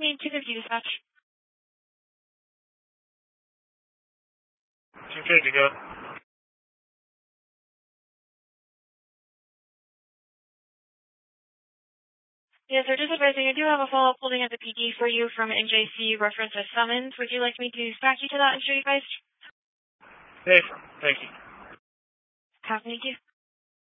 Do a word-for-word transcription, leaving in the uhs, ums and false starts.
Main two fifty dispatch. two fifty, go. Yes, sir, just advising, I do have a follow-up holding at the P D for you from N J C reference as summons. Would you like me to dispatch you to that and show you guys? Hey, thank you. Thank you.